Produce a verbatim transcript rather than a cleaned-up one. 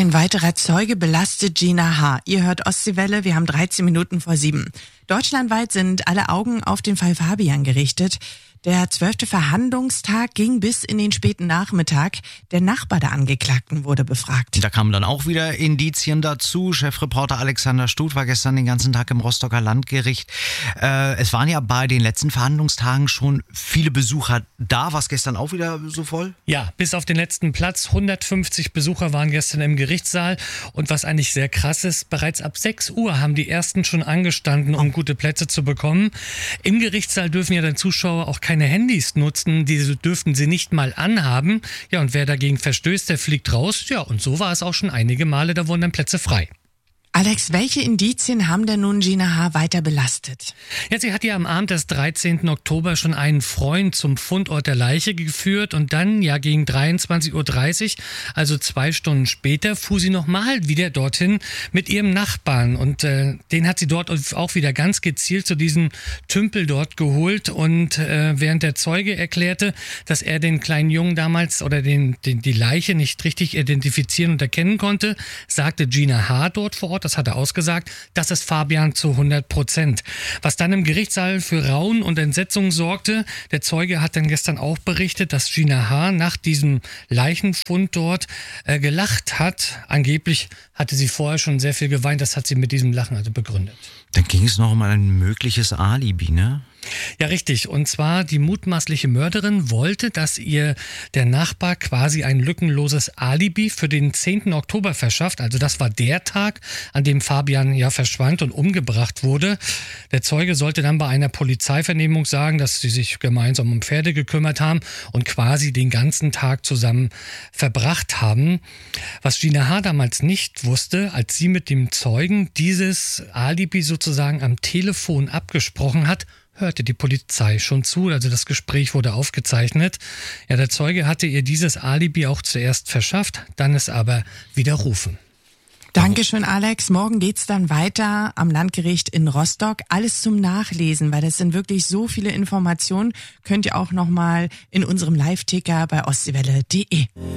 Ein weiterer Zeuge belastet Gina H. Ihr hört Ostseewelle, wir haben dreizehn Minuten vor sieben. Deutschlandweit sind alle Augen auf den Fall Fabian gerichtet. Der zwölfte Verhandlungstag ging bis in den späten Nachmittag. Der Nachbar der Angeklagten wurde befragt. Da kamen dann auch wieder Indizien dazu. Chefreporter Alexander Stut war gestern den ganzen Tag im Rostocker Landgericht. Äh, es waren ja bei den letzten Verhandlungstagen schon viele Besucher da. War es gestern auch wieder so voll? Ja, bis auf den letzten Platz. hundertfünfzig Besucher waren gestern im Gerichtssaal. Und was eigentlich sehr krass ist, bereits ab sechs Uhr haben die ersten schon angestanden, um gute Plätze zu bekommen. Im Gerichtssaal dürfen ja dann Zuschauer auch keine Handys nutzen, diese dürften sie nicht mal anhaben. Ja, und wer dagegen verstößt, der fliegt raus. Ja, und so war es auch schon einige Male, da wurden dann Plätze frei. Alex, welche Indizien haben denn nun Gina H. weiter belastet? Ja, sie hat ja am Abend des dreizehnten Oktober schon einen Freund zum Fundort der Leiche geführt und dann, ja gegen dreiundzwanzig Uhr dreißig, also zwei Stunden später, fuhr sie nochmal wieder dorthin mit ihrem Nachbarn und äh, den hat sie dort auch wieder ganz gezielt zu diesem Tümpel dort geholt und äh, während der Zeuge erklärte, dass er den kleinen Jungen damals oder den, den die Leiche nicht richtig identifizieren und erkennen konnte, sagte Gina H. dort vor Ort, das hat er ausgesagt, das ist Fabian zu hundert Prozent. Was dann im Gerichtssaal für Raunen und Entsetzung sorgte, der Zeuge hat dann gestern auch berichtet, dass Gina H. nach diesem Leichenfund dort äh, gelacht hat. Angeblich hatte sie vorher schon sehr viel geweint, das hat sie mit diesem Lachen also begründet. Dann ging es noch um ein mögliches Alibi, ne? Ja, richtig. Und zwar die mutmaßliche Mörderin wollte, dass ihr der Nachbar quasi ein lückenloses Alibi für den zehnten Oktober verschafft. Also das war der Tag, an dem Fabian ja verschwand und umgebracht wurde. Der Zeuge sollte dann bei einer Polizeivernehmung sagen, dass sie sich gemeinsam um Pferde gekümmert haben und quasi den ganzen Tag zusammen verbracht haben. Was Gina H. damals nicht wusste, als sie mit dem Zeugen dieses Alibi sozusagen am Telefon abgesprochen hat, hörte die Polizei schon zu, also das Gespräch wurde aufgezeichnet. Ja, der Zeuge hatte ihr dieses Alibi auch zuerst verschafft, dann es aber widerrufen. Dankeschön, Alex. Morgen geht's dann weiter am Landgericht in Rostock. Alles zum Nachlesen, weil das sind wirklich so viele Informationen. Könnt ihr auch nochmal in unserem Live-Ticker bei ostseewelle punkt de.